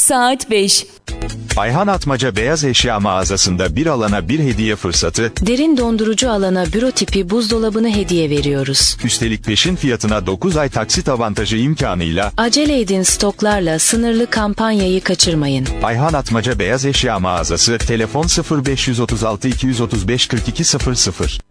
Saat 5. Ayhan Atmaca Beyaz Eşya mağazasında bir alana bir hediye fırsatı. Derin dondurucu alana büro tipi buzdolabını hediye veriyoruz. Üstelik peşin fiyatına 9 ay taksit avantajı imkanıyla. Acele edin, stoklarla sınırlı kampanyayı kaçırmayın. Ayhan Atmaca Beyaz Eşya mağazası, telefon 0536 235 42 00.